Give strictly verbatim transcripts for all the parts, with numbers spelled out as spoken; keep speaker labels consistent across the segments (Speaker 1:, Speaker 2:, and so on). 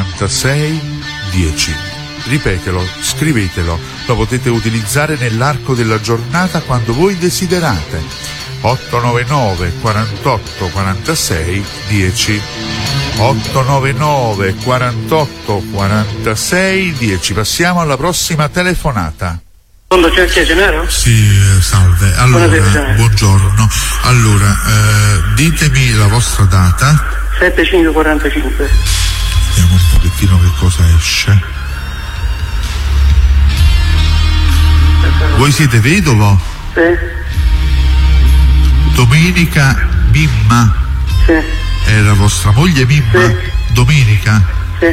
Speaker 1: quarantasei dieci. Ripetelo, scrivetelo, lo potete utilizzare nell'arco della giornata quando voi desiderate. otto nove nove quarantotto quarantasei dieci. otto nove nove quarantotto quarantasei dieci. Passiamo alla prossima telefonata.
Speaker 2: Sì, salve. Allora, buongiorno. Allora, eh, ditemi la vostra data.
Speaker 3: sette cinque quarantacinque.
Speaker 2: Vediamo un pochettino che cosa esce. Voi siete vedovo?
Speaker 3: Sì.
Speaker 2: Domenica Mimma?
Speaker 3: Sì.
Speaker 2: Era vostra moglie Mimma?
Speaker 3: Sì.
Speaker 2: Domenica?
Speaker 3: Sì.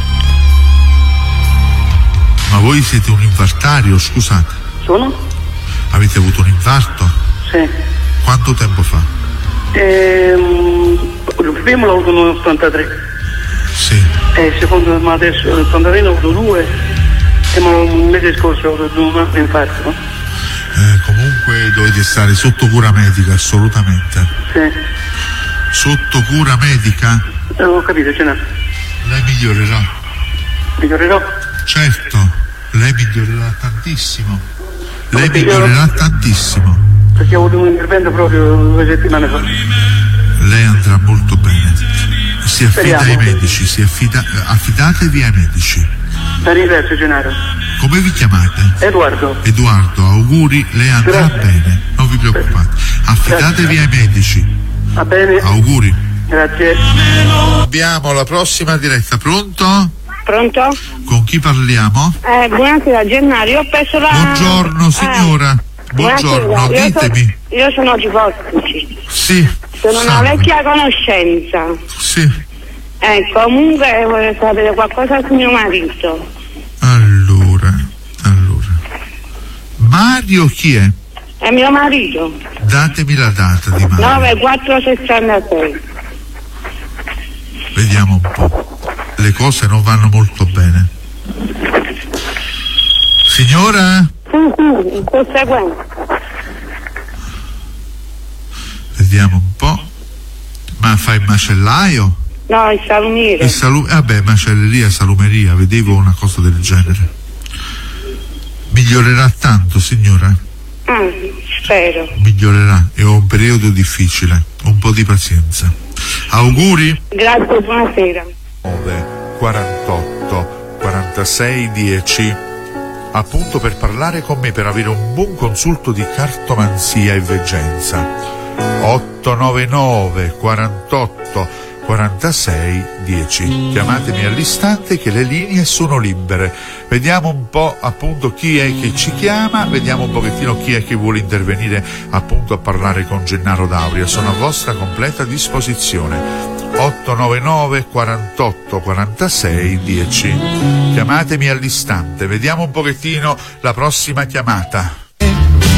Speaker 2: Ma voi siete un infartario, scusate?
Speaker 3: Sono?
Speaker 2: Avete avuto un infarto?
Speaker 3: Sì.
Speaker 2: Quanto tempo fa?
Speaker 3: Ehm, il primo l'ho avuto nell'ottantatré.
Speaker 2: Sì.
Speaker 3: E il secondo, ma adesso nell'ottantatré ne ho avuto due. E ma un mese scorso ho avuto un altro infarto.
Speaker 2: Eh, comunque dovete stare sotto cura medica, assolutamente.
Speaker 3: Sì.
Speaker 2: Sotto cura medica?
Speaker 3: Eh, ho capito, ce n'è.
Speaker 2: Lei migliorerà.
Speaker 3: Migliorerò?
Speaker 2: Certo, lei migliorerà tantissimo. Lei
Speaker 3: Perché
Speaker 2: migliorerà
Speaker 3: io...
Speaker 2: tantissimo.
Speaker 3: Perché ho avuto un intervento proprio due settimane fa.
Speaker 2: Lei andrà molto bene. Si affida
Speaker 3: Speriamo.
Speaker 2: ai medici, si affida, affidatevi ai medici.
Speaker 3: La ringrazio, Gennaro.
Speaker 2: Come vi chiamate?
Speaker 3: Edoardo.
Speaker 2: Edoardo, auguri, lei andrà
Speaker 3: Grazie.
Speaker 2: bene, non vi preoccupate. Affidatevi ai medici.
Speaker 3: Va bene?
Speaker 2: Auguri.
Speaker 3: Grazie.
Speaker 2: Abbiamo la prossima diretta, pronto?
Speaker 4: Pronto?
Speaker 2: Con chi parliamo?
Speaker 4: Eh, buonasera Gennaro, io ho perso la...
Speaker 2: Buongiorno signora,
Speaker 4: Eh,
Speaker 2: buongiorno,
Speaker 4: buonasera. Io so-
Speaker 2: ditemi.
Speaker 4: Io sono Givostici,
Speaker 2: Sì,
Speaker 4: sono una
Speaker 2: salve.
Speaker 4: vecchia conoscenza.
Speaker 2: Sì,
Speaker 4: Eh, comunque voglio sapere qualcosa su mio marito.
Speaker 2: allora, allora. Mario chi è?
Speaker 4: È mio marito,
Speaker 2: Datemi la data di Mario.
Speaker 4: nove quattro sessantasei.
Speaker 2: Vediamo un po'. Le cose non vanno molto bene. Signora?
Speaker 4: Sì, sì, sto seguendo.
Speaker 2: Vediamo un po'. Ma fa il macellaio?
Speaker 4: No, il salumiere.
Speaker 2: Il salu- vabbè, macelleria, salumeria, vedevo una cosa del genere. Migliorerà tanto, signora?
Speaker 4: Ah, spero.
Speaker 2: Migliorerà, è un periodo difficile, un po' di pazienza. Auguri.
Speaker 4: Grazie, buonasera.
Speaker 1: nove quarantotto quarantasei dieci, appunto per parlare con me, per avere un buon consulto di cartomanzia e veggenza. otto nove nove quarantotto quarantasei dieci. Chiamatemi all'istante che le linee sono libere. Vediamo un po' appunto chi è che ci chiama, vediamo un pochettino chi è che vuole intervenire appunto a parlare con Gennaro D'Auria. Sono a vostra completa disposizione. otto nove nove quarantotto quarantasei dieci. Chiamatemi all'istante, vediamo un pochettino la prossima chiamata.